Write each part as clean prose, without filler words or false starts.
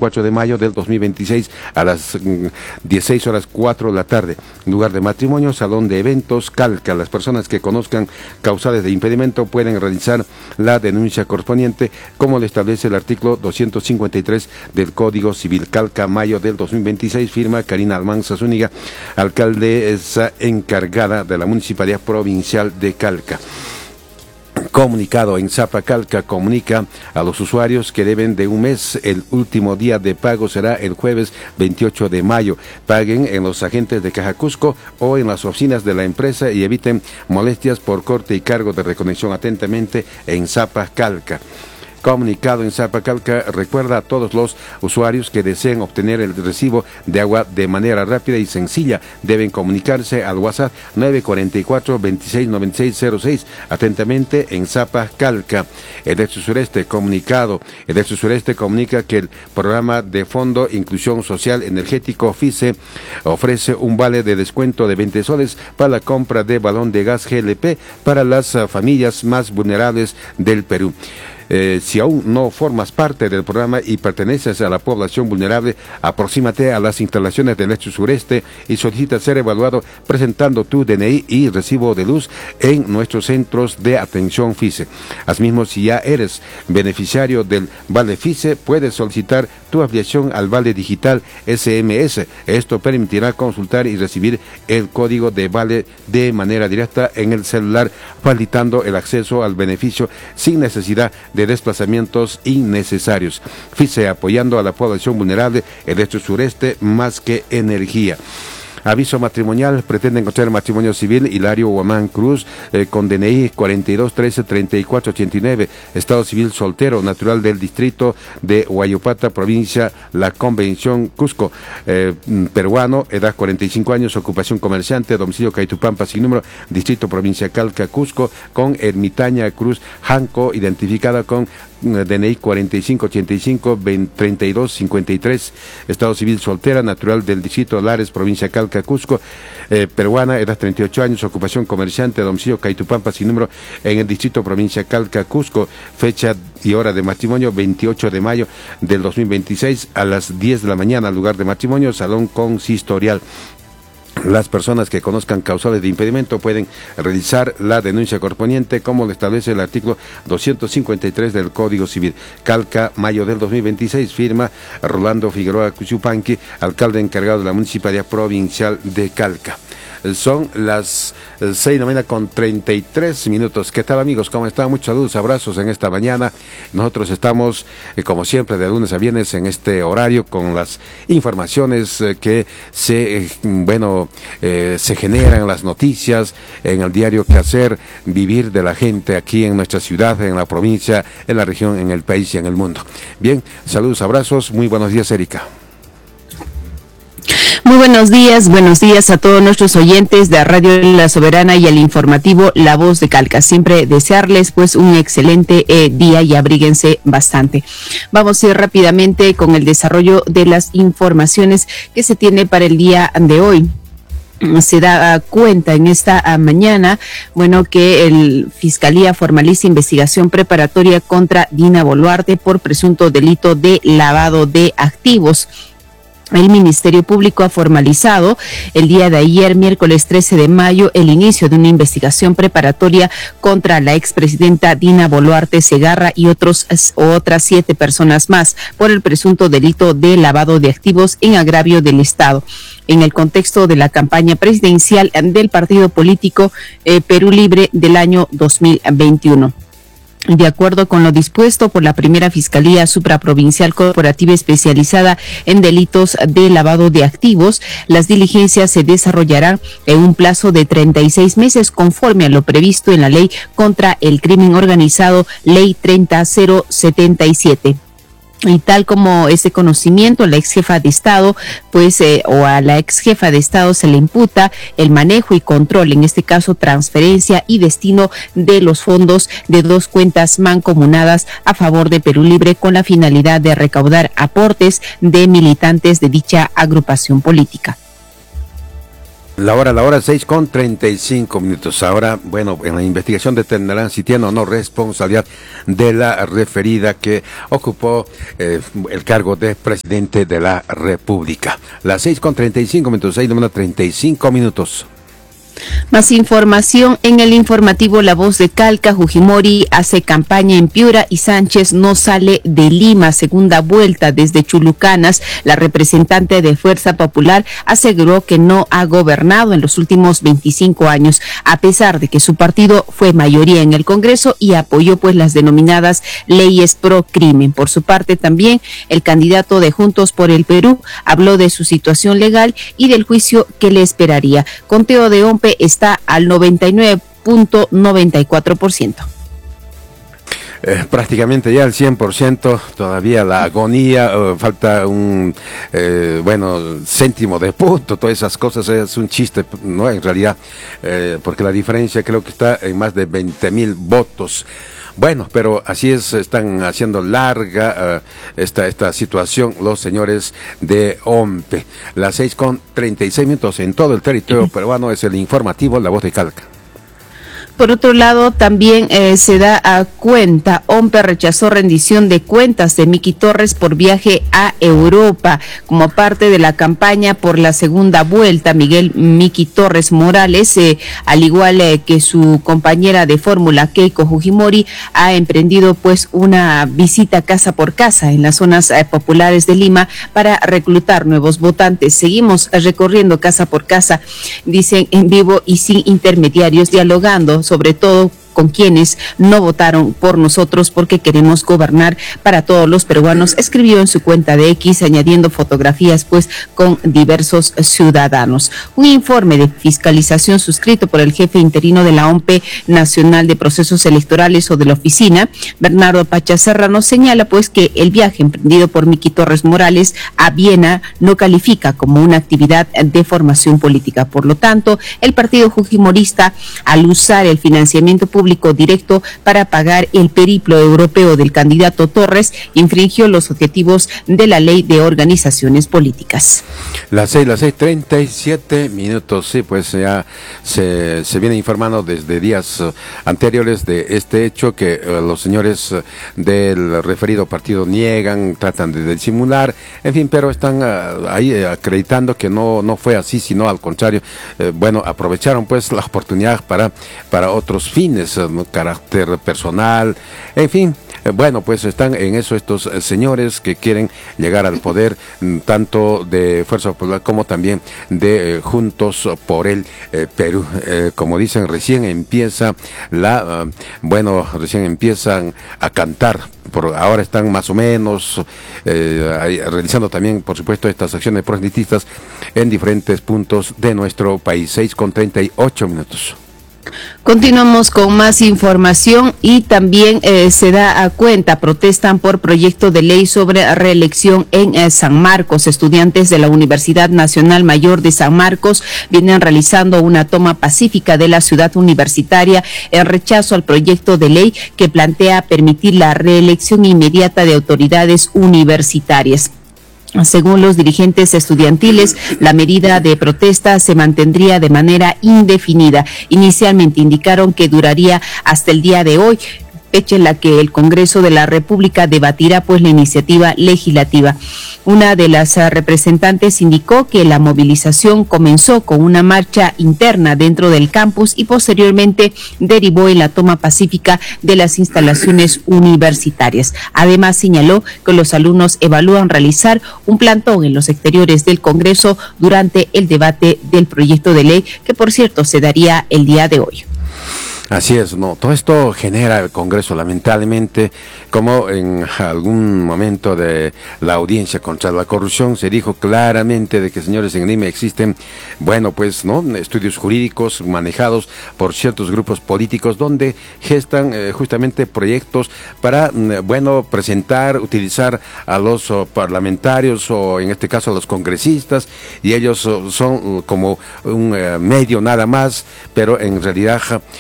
24 de mayo del 2026 a las 16:04 de la tarde. Lugar de matrimonio, salón de eventos, Calca. Las personas que conozcan causales de impedimento pueden realizar la denuncia correspondiente como le establece el artículo 253 del Código Civil. Calca, mayo del 2026, firma Karina Almanza Zúñiga, alcaldesa encargada de la Municipalidad Provincial de Calca. Comunicado en Zapa Calca comunica a los usuarios que deben de un mes. El último día de pago será el jueves 28 de mayo. Paguen en los agentes de Caja Cusco o en las oficinas de la empresa y eviten molestias por corte y cargo de reconexión. Atentamente en Zapa Calca. Comunicado en Zapa Calca recuerda a todos los usuarios que deseen obtener el recibo de agua de manera rápida y sencilla. Deben comunicarse al WhatsApp 944-269606. Atentamente en Zapa Calca. Edexo Sureste comunicado. Edexo Sureste comunica que el programa de Fondo Inclusión Social Energético FICE ofrece un vale de descuento de 20 soles para la compra de balón de gas GLP para las familias más vulnerables del Perú. Si aún no formas parte del programa y perteneces a la población vulnerable, aproxímate a las instalaciones del Edexo Sureste y solicita ser evaluado presentando tu DNI y recibo de luz en nuestros centros de atención FICE. Asimismo, si ya eres beneficiario del Vale FICE, puedes solicitar tu afiliación al Vale Digital SMS. Esto permitirá consultar y recibir el código de Vale de manera directa en el celular, facilitando el acceso al beneficio sin necesidad de desplazamientos innecesarios. FICE apoyando a la población vulnerable, el Edexo Sureste más que energía. Aviso matrimonial, pretenden contraer matrimonio civil Hilario Guamán Cruz con DNI 4213-3489, estado civil soltero, natural del distrito de Huayopata, provincia La Convención, Cusco, peruano, edad 45 años, ocupación comerciante, domicilio Caitupampa sin número, distrito provincia Calca, Cusco, con Ermitaña Cruz Janco, identificada con DNI 4585-3253, estado civil soltera, natural del distrito Lares, provincia Calca, Cusco, peruana, edad 38 años, ocupación comerciante, domicilio Caitupampa sin número, en el distrito provincia Calca, Cusco, fecha y hora de matrimonio 28 de mayo del 2026 a las 10 de la mañana, lugar de matrimonio, salón consistorial. Las personas que conozcan causales de impedimento pueden realizar la denuncia correspondiente como lo establece el artículo 253 del Código Civil. Calca, mayo del 2026, firma Rolando Figueroa Cuchupanqui, alcalde encargado de la Municipalidad Provincial de Calca. Son las 6:33. ¿Qué tal, amigos? ¿Cómo están? Muchos saludos, abrazos en esta mañana. Nosotros estamos, como siempre, de lunes a viernes en este horario con las informaciones que se generan, las noticias en el diario Quehacer Vivir de la gente aquí en nuestra ciudad, en la provincia, en la región, en el país y en el mundo. Bien, saludos, abrazos. Muy buenos días, Erika. Muy buenos días a todos nuestros oyentes de Radio La Soberana y el informativo La Voz de Calca. Siempre desearles pues un excelente día y abríguense bastante. Vamos a ir rápidamente con el desarrollo de las informaciones que se tiene para el día de hoy. Se da cuenta en esta mañana, que el Fiscalía formaliza investigación preparatoria contra Dina Boluarte por presunto delito de lavado de activos. El Ministerio Público ha formalizado el día de ayer, miércoles 13 de mayo, el inicio de una investigación preparatoria contra la expresidenta Dina Boluarte Segarra y otras 7 personas más por el presunto delito de lavado de activos en agravio del Estado, en el contexto de la campaña presidencial del partido político Perú Libre del año 2021. De acuerdo con lo dispuesto por la primera Fiscalía Supraprovincial Corporativa especializada en delitos de lavado de activos, las diligencias se desarrollarán en un plazo de 36 meses conforme a lo previsto en la Ley contra el Crimen Organizado, Ley 30077. Y tal como ese conocimiento, la ex jefa de Estado, o a la ex jefa de Estado se le imputa el manejo y control, en este caso transferencia y destino de los fondos de 2 cuentas mancomunadas a favor de Perú Libre con la finalidad de recaudar aportes de militantes de dicha agrupación política. La hora 6:35. Ahora, bueno, en la investigación determinarán si tiene o no responsabilidad de la referida que ocupó el cargo de presidente de la República. Las 6:35, 6:35. Más información en el informativo La Voz de Calca. Fujimori hace campaña en Piura y Sánchez no sale de Lima. Segunda vuelta desde Chulucanas. La representante de Fuerza Popular aseguró que no ha gobernado en los últimos 25 años, a pesar de que su partido fue mayoría en el Congreso y apoyó pues las denominadas leyes pro crimen. Por su parte también el candidato de Juntos por el Perú habló de su situación legal y del juicio que le esperaría. Conteo de OMPE está al 99.94%. Prácticamente ya al 100%, todavía la agonía, falta un, céntimo de punto, todas esas cosas es un chiste, ¿no? En realidad, porque la diferencia creo que está en más de 20,000 votos. Bueno, pero así es, están haciendo larga esta situación los señores de OMPE. Las 6:36 en todo el territorio peruano es el informativo La Voz de Calca. Por otro lado, también se da a cuenta, OMPE rechazó rendición de cuentas de Miki Torres por viaje a Europa. Como parte de la campaña por la segunda vuelta, Miguel Miki Torres Morales, al igual que su compañera de fórmula, Keiko Fujimori, ha emprendido pues una visita casa por casa en las zonas populares de Lima para reclutar nuevos votantes. Seguimos recorriendo casa por casa, dicen, en vivo y sin intermediarios, dialogando sobre todo con quienes no votaron por nosotros porque queremos gobernar para todos los peruanos, escribió en su cuenta de X, añadiendo fotografías pues con diversos ciudadanos. Un informe de fiscalización suscrito por el jefe interino de la OMPE Nacional de Procesos Electorales o de la oficina, Bernardo Pacha Serrano, señala pues que el viaje emprendido por Miki Torres Morales a Viena no califica como una actividad de formación política. Por lo tanto, el partido fujimorista, al usar el financiamiento público directo para pagar el periplo europeo del candidato Torres, infringió los objetivos de la ley de organizaciones políticas. Las 6:37. Sí, pues ya se viene informando desde días anteriores de este hecho que los señores del referido partido niegan, tratan de disimular, en fin, pero están ahí acreditando que no fue así, sino al contrario, aprovecharon pues la oportunidad para otros fines, carácter personal, en fin. Pues están en eso estos señores que quieren llegar al poder, tanto de Fuerza Popular como también de Juntos por el Perú. Como dicen, recién empiezan a cantar. Por ahora están más o menos realizando también, por supuesto, estas acciones proselitistas en diferentes puntos de nuestro país. 6:38. Continuamos con más información y también se da a cuenta, protestan por proyecto de ley sobre reelección en San Marcos. Estudiantes de la Universidad Nacional Mayor de San Marcos vienen realizando una toma pacífica de la ciudad universitaria en rechazo al proyecto de ley que plantea permitir la reelección inmediata de autoridades universitarias. Según los dirigentes estudiantiles, la medida de protesta se mantendría de manera indefinida. Inicialmente indicaron que duraría hasta el día de hoy, fecha en la que el Congreso de la República debatirá pues la iniciativa legislativa. Una de las representantes indicó que la movilización comenzó con una marcha interna dentro del campus y posteriormente derivó en la toma pacífica de las instalaciones universitarias. Además, señaló que los alumnos evalúan realizar un plantón en los exteriores del Congreso durante el debate del proyecto de ley, que por cierto se daría el día de hoy. Así es, no, todo esto genera el Congreso, lamentablemente, como en algún momento de la audiencia contra la corrupción se dijo claramente de que, señores, en Lima existen, estudios jurídicos manejados por ciertos grupos políticos donde gestan justamente proyectos para, presentar, utilizar a los parlamentarios o en este caso a los congresistas, y ellos son como un medio nada más, pero en realidad lo hacen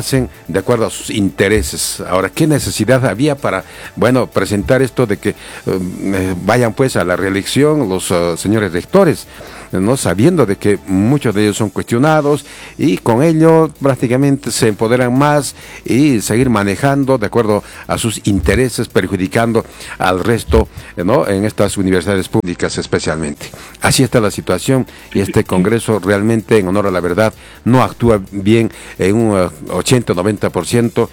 hacen de acuerdo a sus intereses. Ahora, ¿qué necesidad había para, presentar esto de que vayan pues a la reelección los señores rectores, no sabiendo de que muchos de ellos son cuestionados y con ello prácticamente se empoderan más y seguir manejando de acuerdo a sus intereses, perjudicando al resto, ¿no?, en estas universidades públicas especialmente? Así está la situación y este Congreso realmente, en honor a la verdad, no actúa bien en un 80-90%,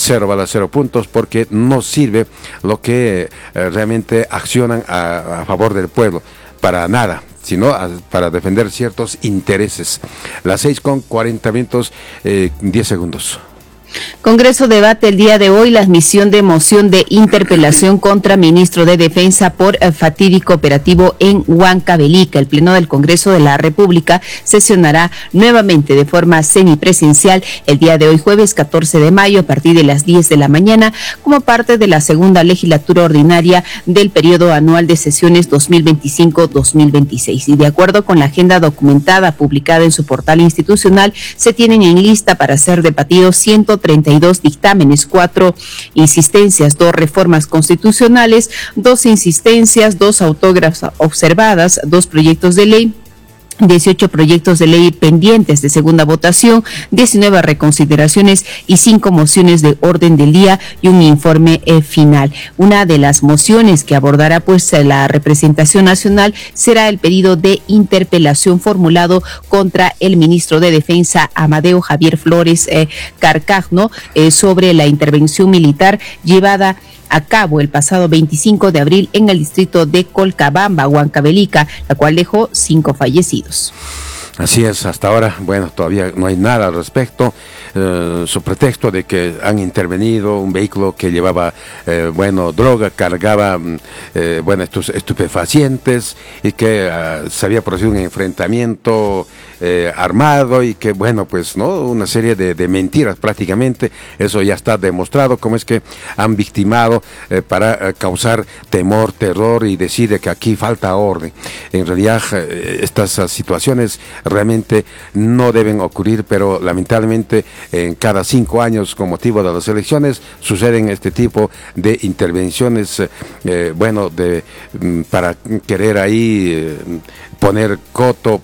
0 puntos, porque no sirve lo que realmente accionan a favor del pueblo, para nada, sino para defender ciertos intereses. Las 6:40, 10 segundos. Congreso debate el día de hoy la admisión de moción de interpelación contra ministro de Defensa por fatídico operativo en Huancavelica. El Pleno del Congreso de la República sesionará nuevamente de forma semipresencial el día de hoy, jueves 14 de mayo, a partir de las 10 de la mañana, como parte de la segunda legislatura ordinaria del periodo anual de sesiones 2025-2026. Y de acuerdo con la agenda documentada publicada en su portal institucional, se tienen en lista para ser debatidos 132 dictámenes, 4 insistencias, 2 reformas constitucionales, 2 insistencias, 2 autógrafas observadas, 2 proyectos de ley, 18 proyectos de ley pendientes de segunda votación, 19 reconsideraciones y 5 mociones de orden del día y un informe final. Una de las mociones que abordará pues la representación nacional será el pedido de interpelación formulado contra el ministro de Defensa Amadeo Javier Flores Carcajno sobre la intervención militar llevada a cabo el pasado 25 de abril en el distrito de Colcabamba, Huancavelica, la cual dejó 5 fallecidos. Así es, hasta ahora, todavía no hay nada al respecto, su pretexto de que han intervenido un vehículo que llevaba, droga, cargaba, estos estupefacientes, y que se había producido un enfrentamiento armado, y que, una serie de mentiras prácticamente. Eso ya está demostrado, cómo es que han victimado para causar temor, terror, y decir que aquí falta orden. En realidad, estas situaciones realmente no deben ocurrir, pero lamentablemente en cada 5 años, con motivo de las elecciones, suceden este tipo de intervenciones, para querer ahí poner coto,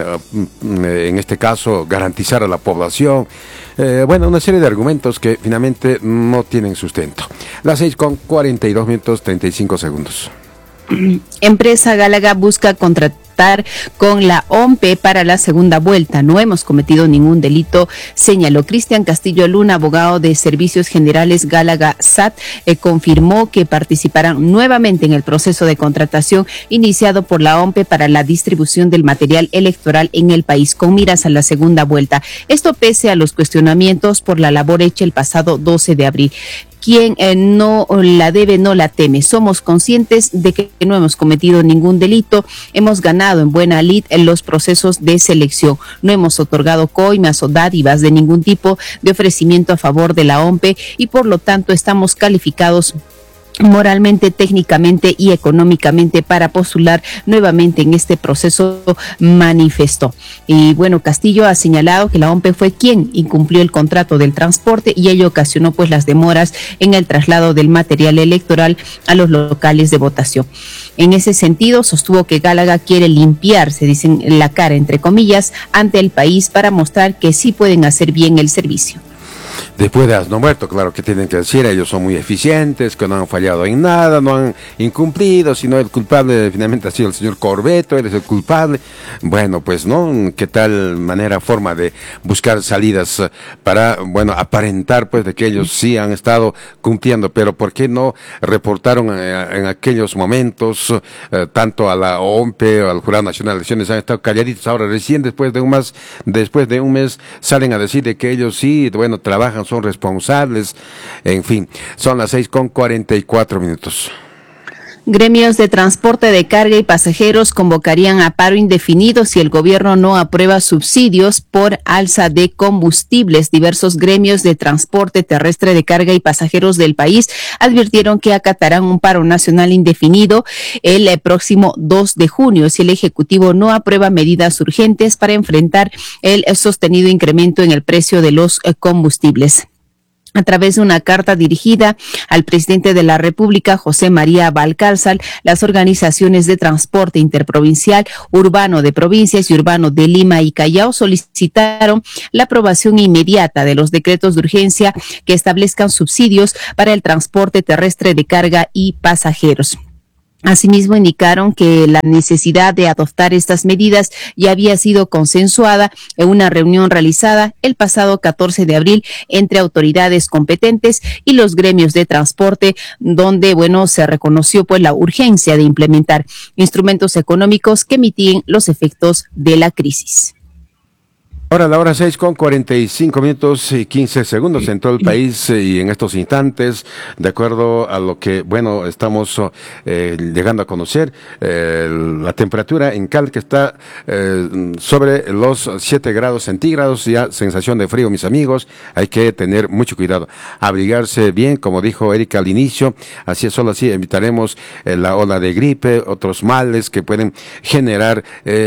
en este caso garantizar a la población, una serie de argumentos que finalmente no tienen sustento. Las 6:42, 35 segundos. Empresa Gálaga busca contratar con la OMPE para la segunda vuelta. No hemos cometido ningún delito, señaló Cristian Castillo Luna, abogado de Servicios Generales Gálaga SAT, confirmó que participarán nuevamente en el proceso de contratación iniciado por la OMPE para la distribución del material electoral en el país con miras a la segunda vuelta. Esto pese a los cuestionamientos por la labor hecha el pasado 12 de abril. Quien no la debe no la teme. Somos conscientes de que no hemos cometido ningún delito. Hemos ganado en buena lid en los procesos de selección. No hemos otorgado coimas o dádivas de ningún tipo de ofrecimiento a favor de la OMPE y por lo tanto estamos calificados moralmente, técnicamente y económicamente para postular nuevamente en este proceso, manifestó. Y Castillo ha señalado que la OMPE fue quien incumplió el contrato del transporte y ello ocasionó pues las demoras en el traslado del material electoral a los locales de votación. En ese sentido, sostuvo que Gálaga quiere limpiar, se dicen, la cara, entre comillas, ante el país para mostrar que sí pueden hacer bien el servicio. Después de Asno Muerto, claro que tienen que decir, ellos son muy eficientes, que no han fallado en nada, no han incumplido, sino el culpable finalmente ha sido el señor Corbeto, él es el culpable. ¿Qué tal forma de buscar salidas para, aparentar de que ellos sí han estado cumpliendo, pero ¿por qué no reportaron en aquellos momentos, tanto a la OMPE o al Jurado Nacional de Elecciones? Han estado calladitos, ahora recién después de un mes salen a decir de que ellos sí, trabajan, son responsables, en fin. Son las 6:44. Gremios de transporte de carga y pasajeros convocarían a paro indefinido si el gobierno no aprueba subsidios por alza de combustibles. Diversos gremios de transporte terrestre de carga y pasajeros del país advirtieron que acatarán un paro nacional indefinido el próximo 2 de junio si el Ejecutivo no aprueba medidas urgentes para enfrentar el sostenido incremento en el precio de los combustibles. A través de una carta dirigida al presidente de la República, José María Valcárcel, las organizaciones de transporte interprovincial, urbano de provincias y urbano de Lima y Callao solicitaron la aprobación inmediata de los decretos de urgencia que establezcan subsidios para el transporte terrestre de carga y pasajeros. Asimismo, indicaron que la necesidad de adoptar estas medidas ya había sido consensuada en una reunión realizada el pasado 14 de abril entre autoridades competentes y los gremios de transporte, donde, se reconoció la urgencia de implementar instrumentos económicos que mitiguen los efectos de la crisis. Ahora la hora 6:45 y 15 segundos en todo el país y en estos instantes, de acuerdo a lo que, estamos llegando a conocer, la temperatura en Calca está sobre los 7 grados centígrados, ya sensación de frío, mis amigos, hay que tener mucho cuidado, abrigarse bien, como dijo Erika al inicio, solo así evitaremos la ola de gripe, otros males que pueden generar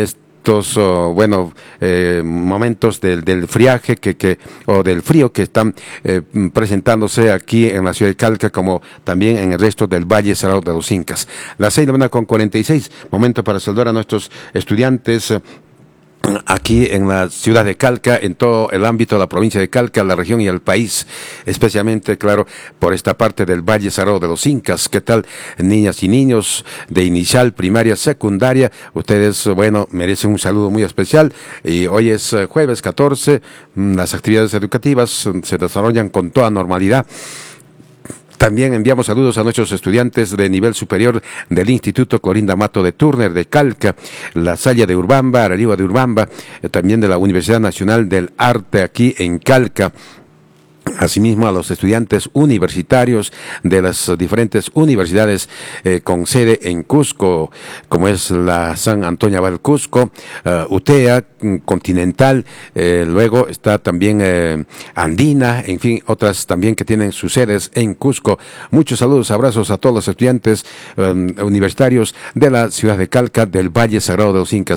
momentos del friaje o del frío que están presentándose aquí en la ciudad de Calca, como también en el resto del Valle Sagrado de los Incas. Las 6:46, momento para saludar a nuestros estudiantes aquí en la ciudad de Calca, en todo el ámbito de la provincia de Calca, la región y el país, especialmente, claro, por esta parte del Valle Sagrado de los Incas. ¿Qué tal, niñas y niños de inicial, primaria, secundaria? Ustedes, merecen un saludo muy especial. Y hoy es jueves 14, las actividades educativas se desarrollan con toda normalidad. También enviamos saludos a nuestros estudiantes de nivel superior del Instituto Clorinda Mato de Turner de Calca, La Salle de Urbamba, Arariwa de Urbamba, también de la Universidad Nacional del Arte aquí en Calca. Asimismo, a los estudiantes universitarios de las diferentes universidades con sede en Cusco, como es la San Antonio Abad Cusco, UTEA, Continental, luego está también Andina, en fin, otras también que tienen sus sedes en Cusco. Muchos saludos, abrazos a todos los estudiantes universitarios de la ciudad de Calca, del Valle Sagrado de los Incas.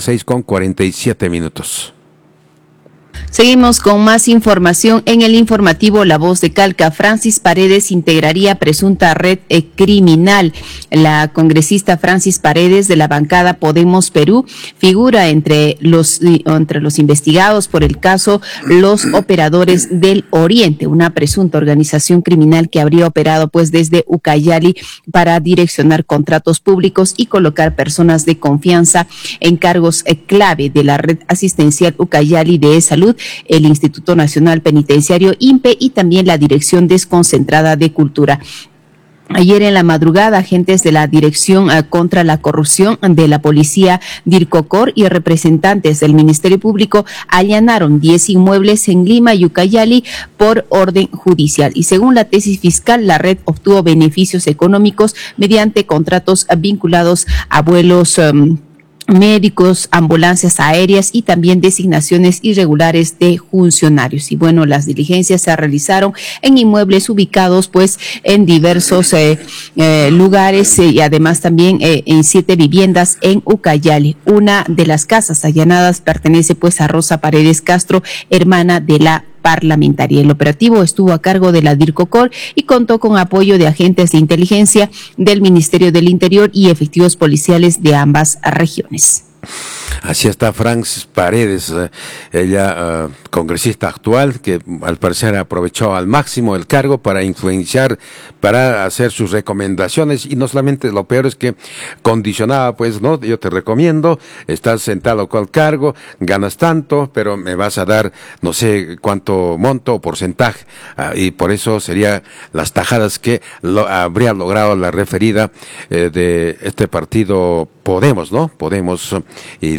6:47. Seguimos con más información en el informativo La Voz de Calca. Francis Paredes integraría presunta red criminal. La congresista Francis Paredes de la bancada Podemos Perú figura entre los investigados por el caso Los Operadores del Oriente, una presunta organización criminal que habría operado desde Ucayali para direccionar contratos públicos y colocar personas de confianza en cargos clave de la red asistencial Ucayali de Salud, el Instituto Nacional Penitenciario INPE y también la Dirección Desconcentrada de Cultura. Ayer en la madrugada, agentes de la Dirección contra la Corrupción de la Policía DIRCOCOR y representantes del Ministerio Público allanaron 10 inmuebles en Lima y Ucayali por orden judicial. Y según la tesis fiscal, la red obtuvo beneficios económicos mediante contratos vinculados a vuelos médicos, ambulancias aéreas y también designaciones irregulares de funcionarios. Y las diligencias se realizaron en inmuebles ubicados en diversos lugares y además también en 7 viviendas en Ucayali. Una de las casas allanadas pertenece a Rosa Paredes Castro, hermana de la parlamentaria. El operativo estuvo a cargo de la DIRCOCOR y contó con apoyo de agentes de inteligencia del Ministerio del Interior y efectivos policiales de ambas regiones. Así está Francis Paredes, ella congresista actual, que al parecer aprovechó al máximo el cargo para influenciar, para hacer sus recomendaciones, y no solamente, lo peor es que condicionaba, yo te recomiendo, estás en tal o cual cargo, ganas tanto, pero me vas a dar no sé cuánto monto o porcentaje, y por eso serían las tajadas que habría logrado la referida de este partido Podemos, ¿no? Podemos, y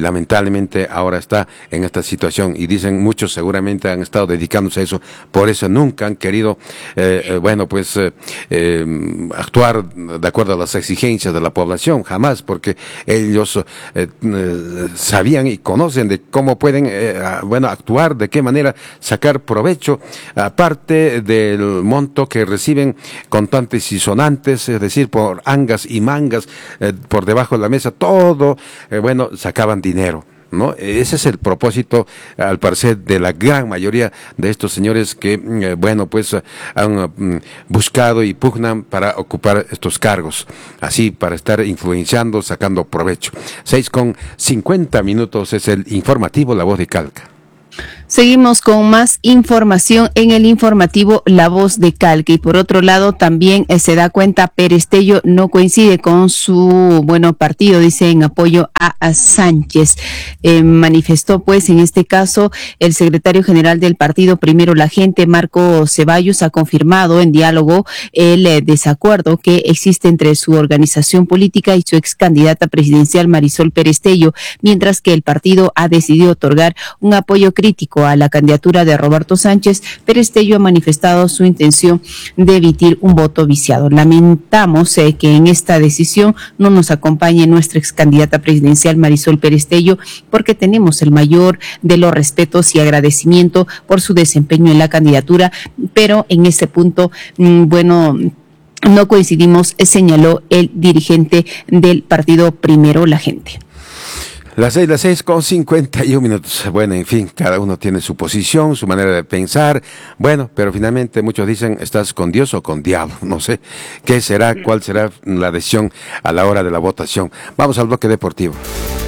lamentablemente ahora está en esta situación, y dicen muchos seguramente han estado dedicándose a eso, por eso nunca han querido actuar de acuerdo a las exigencias de la población, jamás, porque ellos sabían y conocen de cómo pueden actuar, de qué manera sacar provecho, aparte del monto que reciben contantes y sonantes, es decir, por angas y mangas, por debajo de la mesa, todo, sacaban dinero, ¿no? Ese es el propósito, al parecer, de la gran mayoría de estos señores que, han buscado y pugnan para ocupar estos cargos, así, para estar influenciando, sacando provecho. 6:50 es el informativo La Voz de Calca. Seguimos con más información en el informativo La Voz de Calca, y por otro lado también se da cuenta Perestello no coincide con su partido, dice, en apoyo a Sánchez. Manifestó pues en este caso el secretario general del partido Primero la Gente, Marco Ceballos, ha confirmado en diálogo el desacuerdo que existe entre su organización política y su ex candidata presidencial Marisol Perestello, mientras que el partido ha decidido otorgar un apoyo crítico a la candidatura de Roberto Sánchez. Perestello ha manifestado su intención de emitir un voto viciado. Lamentamos que en esta decisión no nos acompañe nuestra ex candidata presidencial Marisol Perestello, porque tenemos el mayor de los respetos y agradecimiento por su desempeño en la candidatura, pero en este punto, no coincidimos, señaló el dirigente del partido Primero la Gente. Las 6:51. Bueno, en fin, cada uno tiene su posición, su manera de pensar. Bueno, pero finalmente muchos dicen, ¿estás con Dios o con diablo? No sé qué será, cuál será la decisión a la hora de la votación. Vamos al bloque deportivo.